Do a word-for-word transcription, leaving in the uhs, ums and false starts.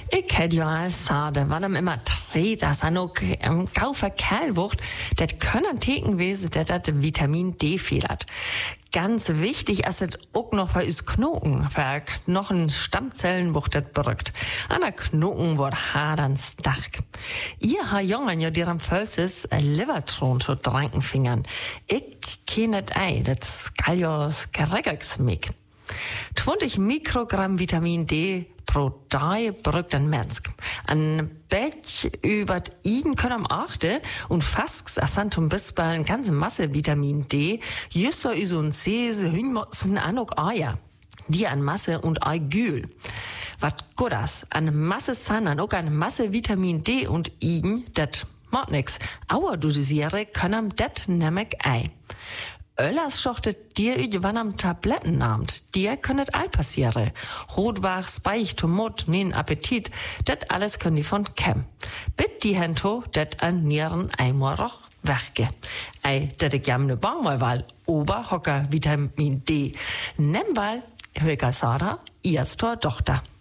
Ich hätte ja als Sade, weil ihm immer dreht, dass er noch ähm, gau verkerl wird, das können Theken wesen, dass das Vitamin D fehlt. Ganz wichtig ist es auch noch für uns Knochen, für Knochen, Stammzellen wird das berückt. An der Knochen wird hadern stark. Ihr ha Jungen ja dir am Fölses Levertron zu dranken fingern. Ich kenne das ei, das kann ja geregelts mich. zwanzig Mikrogramm Vitamin D pro Tag brückt ein Mensch. Ein Bett über ihn können am achte und fast asantum bis bei eine ganze Masse Vitamin D, jüsser is und Sese, Hünmotzen, anok Eier. Die an Masse und Eigül. Wat gut das, an Masse San, an auch an Masse Vitamin D und Igen, dat macht nix. Aber du dosiere können dat nemmek ei. Öllers schochtet dir wann am Tabletten nahmt. Dir könnet all passiere. Rotwach, Speich, Tomot, nen Appetit, dat alles können die von kem. Bitt die Hento, dat an Nieren einmal roch werke. Ei, dat ich jam ne Bangmalwal, Oberhocker Vitamin D. Nemmwal, Höger Sarah, Iastor Tochter.